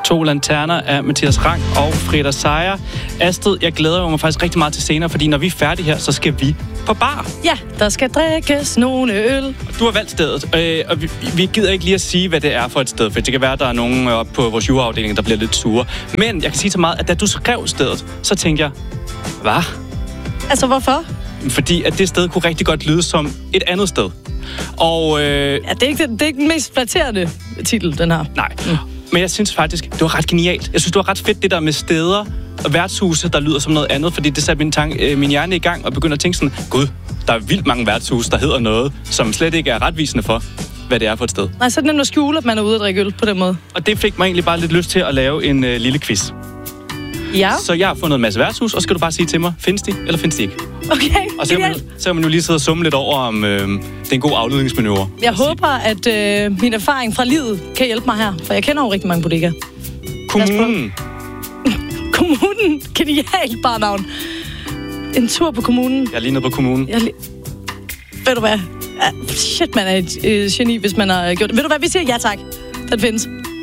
To lanterner af Mathias Rang og Frida Seier. Astrid, jeg glæder mig faktisk rigtig meget til senere, fordi når vi er færdige her, så skal vi på bar. Ja, der skal drikkes nogle øl. Du har valgt stedet, og vi gider ikke lige at sige, hvad det er for et sted, for det kan være, at der er nogen oppe på vores juraafdeling, der bliver lidt sure. Men jeg kan sige så meget, at da du skrev stedet, så tænkte jeg, hvad? Altså, hvorfor? Fordi at det sted kunne rigtig godt lyde som et andet sted. Og ja, det er ikke den mest flatterende titel, den her. Nej, men jeg synes faktisk, det var ret genialt. Jeg synes, det var ret fedt, det der med steder og værtshuse, der lyder som noget andet, fordi det satte min hjerne i gang og begyndte at tænke sådan, gud, der er vildt mange værtshuse, der hedder noget, som slet ikke er retvisende for, hvad det er for et sted. Nej, så er det nemt at skjule, at man er ude at drikke øl på den måde. Og det fik mig egentlig bare lidt lyst til at lave en lille quiz. Ja. Så jeg har fundet en masse værtshus, og skal du bare sige til mig, findes de, eller findes de ikke? Okay, og så kan man jo lige sidde og summe lidt over, om det er en god afledningsmanøvre. Jeg håber, at min erfaring fra livet kan hjælpe mig her, for jeg kender jo rigtig mange bodegaer. Kommunen. Kommunen. Genialt barnavn. En tur på kommunen. Jeg er lige nede på kommunen. Ved du hvad? Shit, man er et geni, hvis man har gjort det. Ved du hvad? Vi siger ja tak. Den findes.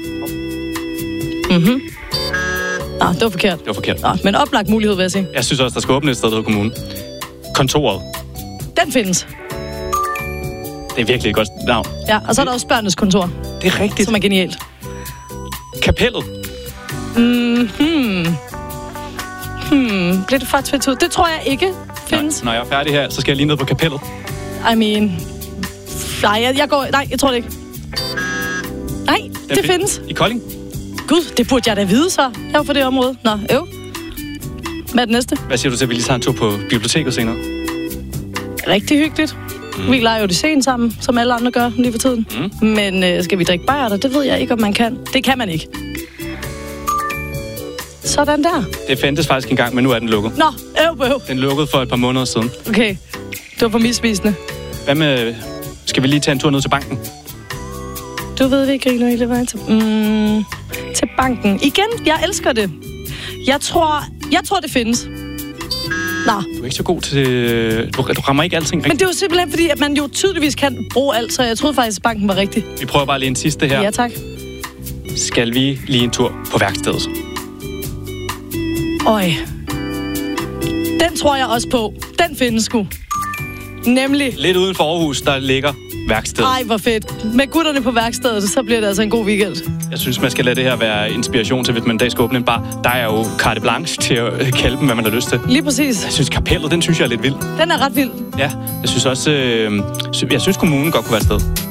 Mhm. Nå, det var forkert. Det var forkert. Nå, men oplagt mulighed, vil jeg sige. Jeg synes også, der skal åbne et sted, der hedder kommunen. Kontoret. Den findes. Det er virkelig et godt navn. Ja, og så er der også børnenes kontor. Det er rigtigt. Som er genialt. Kapellet. Bliver det faktisk fedt ud? Det tror jeg ikke findes. Når jeg er færdig her, så skal jeg lige ned på kapellet. I mean... Nej, jeg tror det ikke. Nej, det findes. I Kolding? Gud, det burde jeg da vide så. Jeg var på det område. Nå, Hvad er det næste? Hvad siger du til, at vi lige tager en tur på biblioteket senere? Rigtig hyggeligt. Vi leger jo det sent sammen, som alle andre gør lige for tiden. Men skal vi drikke bajer der? Det ved jeg ikke, om man kan. Det kan man ikke. Sådan der. Det fandtes faktisk engang, men nu er den lukket. Nå, øv. Den lukkede for et par måneder siden. Okay, det var for misvisende. Hvad med... Skal vi lige tage en tur ned til banken? Du ved ikke rigtig noget, det var til banken. Igen, jeg elsker det. Jeg tror det findes. Nå. Du er ikke så god til... Du rammer ikke alting rigtigt. Men det er jo simpelthen fordi, at man jo tydeligvis kan bruge alt, så jeg troede faktisk, at banken var rigtig. Vi prøver bare lige en sidste her. Ja, tak. Skal vi lige en tur på værkstedet? Øj. Den tror jeg også på. Den findes sgu. Nemlig... Lidt uden for Aarhus, der ligger værkstedet. Ej, hvor fedt. Med gutterne på værkstedet, så bliver det altså en god weekend. Jeg synes, man skal lade det her være inspiration til, hvis man en dag skal åbne en bar. Der er jo carte blanche til at kalde dem, hvad man har lyst til. Lige præcis. Jeg synes, kapellet, den synes jeg er lidt vild. Den er ret vild. Ja, jeg synes også... jeg synes, kommunen godt kunne være et sted.